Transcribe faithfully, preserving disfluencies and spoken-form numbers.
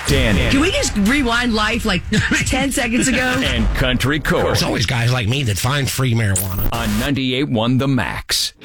Danny. Can we just rewind life like ten seconds ago? And Country Corey. There's always guys like me that find free marijuana. On ninety-eight point one The Max.